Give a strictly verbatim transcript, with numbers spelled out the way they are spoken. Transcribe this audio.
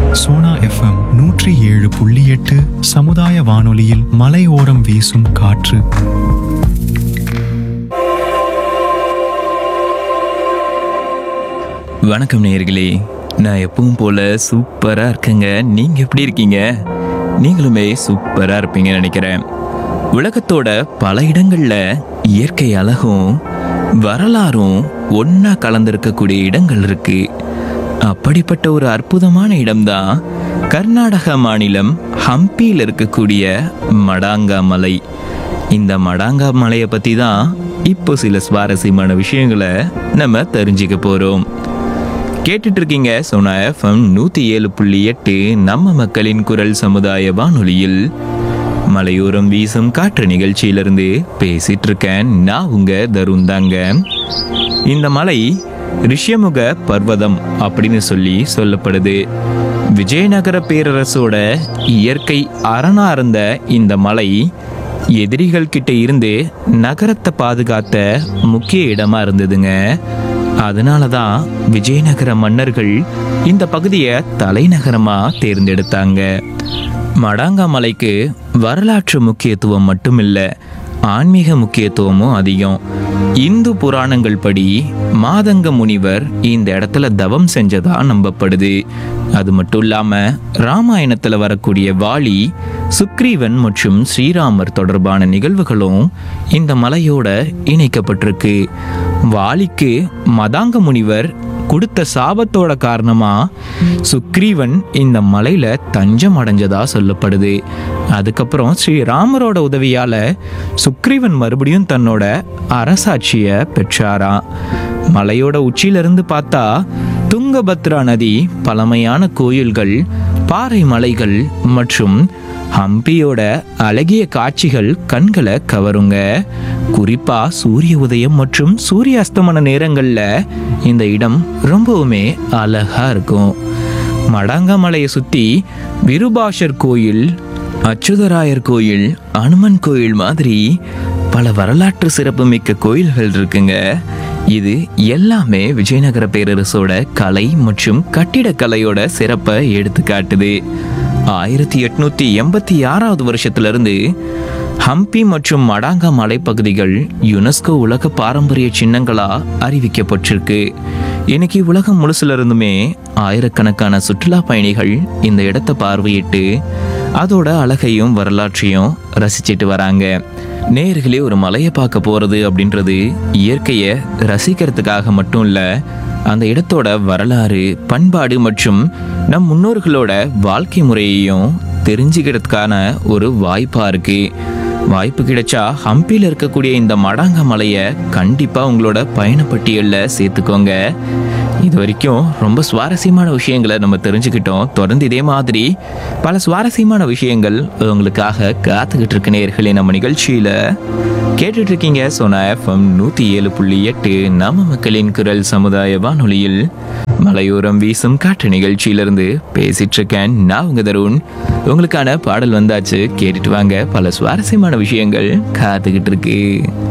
Sona FM நூற்றி ஏழு புள்ளி எட்டு சமுதாய வானொலியில் மலையோரம் வீசும் காற்று. வணக்கம் நேயர்களே, நான் எப்பவும் போல சூப்பரா இருக்கேங்க. நீங்க எப்படி இருக்கீங்க? நீங்களுமே சூப்பரா இருப்பீங்கன்னு நினைக்கிறேன். உலகத்தோட பல இடங்கள்ல இயற்கை அழகும் வரலாறும் ஒன்னா கலந்திருக்கக்கூடிய இடங்கள் இருக்கு. அப்படிப்பட்ட ஒரு அற்புதமான இடம்தான் கர்நாடக மாநிலம் ஹம்பியில் இருக்கக்கூடிய மடாங்கா மலை. இந்த மடாங்கா மலையை பத்தி தான் இப்போ சில சுவாரஸ்யமான விஷயங்களை நம்ம தெரிஞ்சுக்க போறோம். கேட்டுட்டு இருக்கீங்க சோனா எஃப்எம் நூத்தி ஏழு புள்ளி எட்டு நம்ம மக்களின் குரல் சமுதாய வானொலியில் மலையோரம் வீசும் காற்று நிகழ்ச்சியிலிருந்து பேசிட்டு இருக்கேன். நான் உங்க தருண் தாங்க. இந்த மலை ரிஷியமுக பர்வதம் அப்படின்னு சொல்லி சொல்லப்படுது. விஜயநகர பேரரசோட இயற்கை அரணா இருந்த இந்த மலை எதிரிகள் கிட்ட இருந்து நகரத்தை பாதுகாத்த முக்கிய இடமா இருந்ததுங்க. அதனால தான் விஜயநகர மன்னர்கள் இந்த பகுதியை தலைநகரமா தேர்ந்தெடுத்தாங்க. மடாங்கா மலைக்கு வரலாற்று முக்கியத்துவம் மட்டுமில்லை, ஆன்மீக முக்கியத்துவமும் அதிகம். இந்து புராணங்கள் படி மாதங்க முனிவர் இந்த இடத்துல தவம் செஞ்சதா நம்பப்படுது. அது மட்டும் இல்லாம ராமாயணத்துல வரக்கூடிய வாலி, சுக்ரீவன் மற்றும் ஸ்ரீராமர் தொடர்பான நிகழ்வுகளும் இந்த மலையோட இணைக்கப்பட்டிருக்கு. வாலிக்கு மதாங்க முனிவர் கொடுத்த சாபத்தோட காரணமா சுக்ரீவன் இந்த மலையில தஞ்சம் அடைஞ்சதா சொல்லப்படுது. அதுக்கப்புறம் ஸ்ரீராமரோட உதவியால சுக்ரீவன் மறுபடியும் தன்னோட அரசாட்சிய பெற்றாராம். மலையோட உச்சியிலிருந்து பார்த்தா துங்கபத்ரா நதி, பழமையான கோயில்கள், பாறை மலைகள் மற்றும் ஹம்பியோட அழகிய காட்சிகள் கண்களை கவருங்க. குறிப்பா சூரிய உதயம் மற்றும் சூரிய அஸ்தமன நேரங்கள்ல இந்த இடம் ரொம்பவுமே அழகா இருக்கும். மடாங்கா மலையை சுத்தி விருபாஷர் கோயில், அச்சுதராயர் கோயில், அனுமன் கோயில் மாதிரி பல வரலாற்று சிறப்பு மிக்க கோயில்கள் இருக்குங்க. இது எல்லாமே விஜயநகர பேரரசோட கலை மற்றும் கட்டிடக்கலையோட சிறப்பை எடுத்து காட்டுது. ஆயிரத்தி எட்நூத்தி எண்பத்தி ஆறாவது வருஷத்துல இருந்து ஹம்பி மற்றும் மடாங்கா மலைப்பகுதிகள் யுனெஸ்கோ உலக பாரம்பரிய சின்னங்களா அறிவிக்கப்பட்டிருக்கு. இன்னைக்கு உலகம் முழுசுல இருந்துமே ஆயிரக்கணக்கான சுற்றுலா பயணிகள் இந்த இடத்தை பார்வையிட்டு அதோட அழகையும் வரலாற்றையும் ரசிச்சிட்டு வராங்க. நேர்களே, ஒரு மலையை பார்க்க போறது அப்படின்றது இயற்கையை ரசிக்கிறதுக்காக மட்டும் இல்ல, அந்த இடத்தோட வரலாறு, பண்பாடு மற்றும் நம் முன்னோர்களோட வாழ்க்கை முறையையும் தெரிஞ்சுக்கிறதுக்கான ஒரு வாய்ப்பா இருக்கு. வாய்ப்பு கிடைச்சா ஹம்பியில் இருக்கக்கூடிய இந்த மடாங்கா மலையை கண்டிப்பா உங்களோட பயணப்பட்டியல்ல சேர்த்துக்கோங்க. இது வரைக்கும் ரொம்ப சுவாரஸ்யமான விஷயங்களை நம்ம தெரிஞ்சுக்கிட்டோம். தொடர்ந்து இதே மாதிரி பல சுவாரஸ்யமான விஷயங்கள் உங்களுக்காக காத்துக்கிட்டு இருக்க நேயர்களே. நம்ம நிகழ்ச்சியில கேட்டுட்டு இருக்கீங்க சோனா எஃப்எம் நூத்தி ஏழு புள்ளி எட்டு நம்ம மக்களின் குரல் சமுதாய வானொலியில் மலையோரம் வீசும் காற்று நிகழ்ச்சியிலிருந்து பேசிட்டு இருக்கேன். நான் உங்க தருண். உங்களுக்கான பாடல் வந்தாச்சு, கேட்டுட்டு வாங்க. பல சுவாரஸ்யமான விஷயங்கள் காத்துக்கிட்டு இருக்கு.